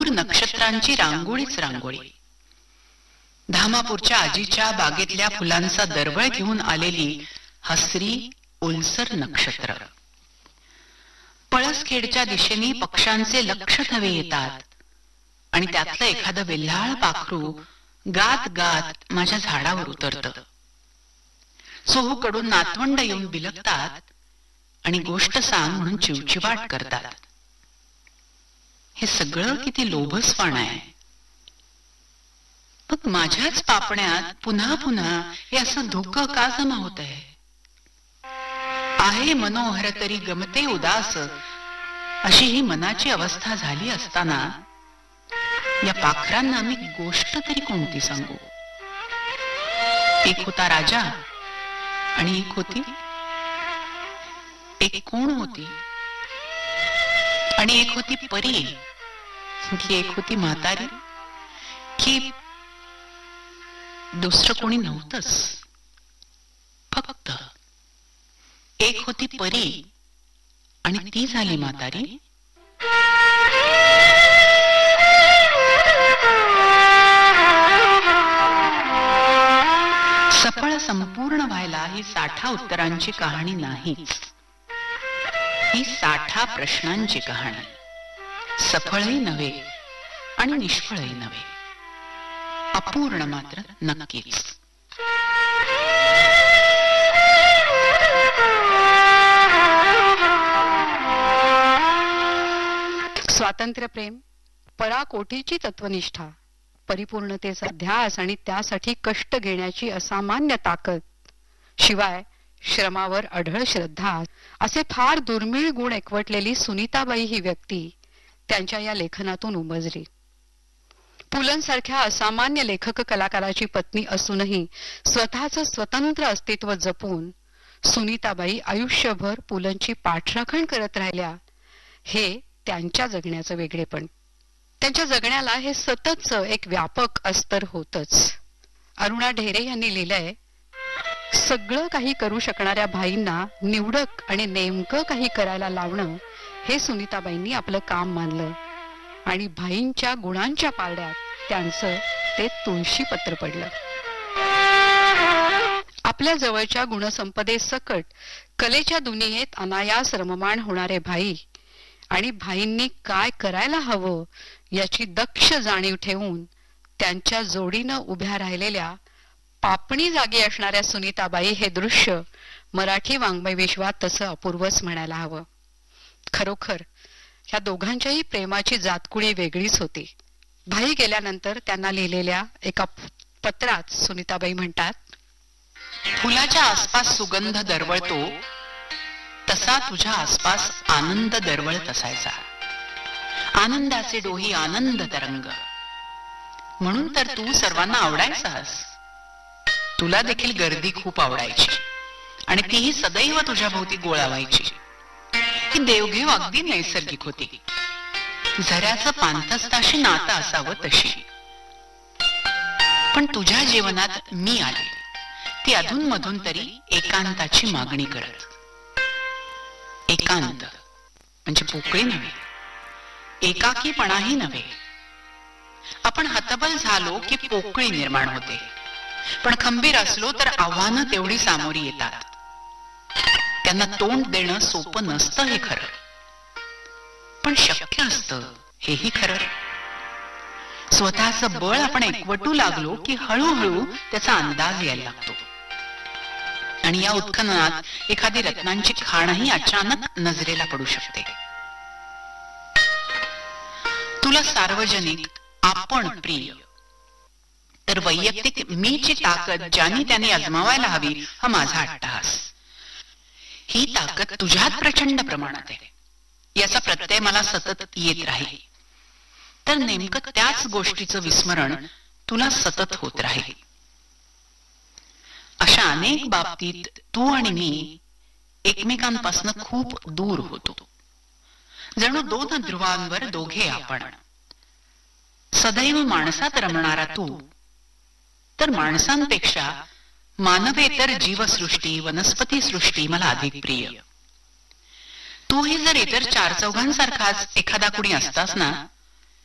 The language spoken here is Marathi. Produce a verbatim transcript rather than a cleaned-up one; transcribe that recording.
दूर नक्षत्रांची रांगोळीच रांगोळी. धामापूरच्या आजीच्या बागेतल्या फुलांचा दरवळ घेऊन आलेली हसरी ओलसर नक्षत्र. पळसखेडच्या दिशेने पक्ष्यांचे लक्ष थवे येतात आणि त्यातलं एखादं वेल्हाळ पाखरू गात गात माझ्या झाडावर उतरतं. सोहूकडून नातवंड येऊन बिलगतात आणि गोष्ट सांग म्हणून चिवचिवाट करतात. हे सगळं किती लोभसवाण आहे. मग माझ्याच पापण्यात पुन्हा पुन्हा हे असं धुकं का जमा होत आहे? आहे मनोहर तरी गमते उदास, अशी ही मनाची अवस्था झाली असताना या पाखरांना मी गोष्ट तरी कोणती सांगू? एक होता राजा आणि एक होती एक कोण होती आणि एक होती परी की एक होती म्हातारी की दुसरं कोणी नव्हतंच. फक्त एक होती परी आणि ती झाली म्हातारी. सफळ संपूर्ण व्हायला ही साठा उत्तरांची कहाणी नाहीच. ही साठा प्रश्नांची कहाणी. सफळही नव्हे आणि निष्फळही नव्हे, अपूर्ण मात्र नक्कीच. स्वातंत्र्यप्रेम, पराकोटीची तत्वनिष्ठा, परिपूर्णतेचा ध्यास आणि त्यासाठी कष्ट घेण्याची असामान्य ताकद, शिवाय श्रमावर अढळ श्रद्धा, असे फार दुर्मिळ गुण एकवटलेली सुनीताबाई ही व्यक्ती त्यांच्या या लेखनातून उमजली. पुलंसारख्या असामान्य लेखक कलाकाराची पत्नी असूनही स्वतःचं स्वतंत्र अस्तित्व जपून सुनीताबाई आयुष्यभर पुलंची पाठराखण करत राहिल्या. हे त्यांच्या जगण्याचं वेगळेपण. त्यांच्या जगण्याला हे सततचं एक व्यापक अस्तर होतच. अरुणा ढेरे यांनी लिहिलंय, सगळं काही करू शकणाऱ्या भाईंना निवडक आणि नेमकं काही करायला लावणं हे सुनीताबाईंनी आपलं काम मानलं आणि भाईंच्या गुणांच्या पारड्यात त्यांचं ते तुळशी पत्र पडलं. आपल्या जवळच्या गुणसंपदे सकट कलेच्या दुनियेत अनायास रममाण होणारे भाई आणि भाईंनी काय करायला हवं याची दक्ष जाणीव ठेवून त्यांच्या जोडीनं उभ्या राहिलेल्या पापणी जागी असणाऱ्या सुनीताबाई हे दृश्य मराठी वाङ्मय विश्वात तसं अपूर्वच म्हणायला हवं. खरोखर ह्या दोघांच्याही प्रेमाची जातकुळी वेगळीच होती. भाई गेल्यानंतर त्यांना लिहिलेल्या एका पत्रात सुनीताबाई म्हणतात, फुलाच्या आसपास सुगंध दरवळतो तसा तुझ्या आसपास आनंद दरवळत असायचा. आनंदाचे डोही आनंद तरंग. म्हणून तर तू सर्वांना आवडायचास. तुला देखील गर्दी खूप आवडायची आणि तीही सदैव तुझ्या भोवती गोळावायची. ही देवघेव अगदी नैसर्गिक होती. झऱ्याचं पांथस्ताशी नातं असावं तशी. पण तुझ्या जीवनात मी आले, ती अधून मधून तरी एकांताची मागणी करत. एकांत म्हणजे पोकळी नव्हे, एकाकीपणाही नव्हे. आपण हतबल झालो की पोकळी निर्माण होते, पण खंबीर असलो तर आव्हानं तेवढी सामोरी येतात. त्यांना तोंड देणं सोपं नसतं हे खरं, पण शक्य असतं हेही खरं. स्वतःचं बळ आपण एकवटू लागलो की हळूहळू त्याचा अंदाज यायला लागतो आणि या उत्खननात एखादी रत्नांची खाणही अचानक नजरेला पडू शकते. तुला सार्वजनिक आपण प्रिय, तर वैयक्तिक मीची ताकद ज्याने त्याने अजमावायला हवी हा माझा अट्टहास. ही ताकद तुझ्यात प्रचंड प्रमाणात आहे याचा प्रत्यय मला सतत येत राहील. तर नेमकं त्याच गोष्टीचं विस्मरण तुला सतत होत राहील. अशा अनेक बाबतीत तू आणि मी एकमेकांपासून खूप दूर होतो. जणू दोन ध्रुवांवर दोघे आपण. सदैव माणसात रमणारा तू, तर माणसांपेक्षा मानवेतर जीवसृष्टी वनस्पती सृष्टी मला अधिक प्रिय. तूही जर इतर चार चौघांसारखाच एखादा कुणी असतास ना